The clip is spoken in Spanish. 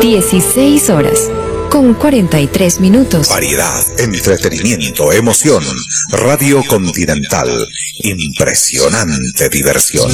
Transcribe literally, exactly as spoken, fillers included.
dieciséis horas, con cuarenta y tres minutos. Variedad, entretenimiento, emoción. Radio Continental. Impresionante diversión.